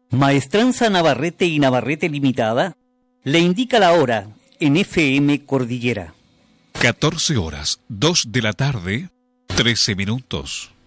Maestranza Navarrete y Navarrete Limitada le indica la hora en FM Cordillera. 14 horas, 2 de la tarde, 13 minutos.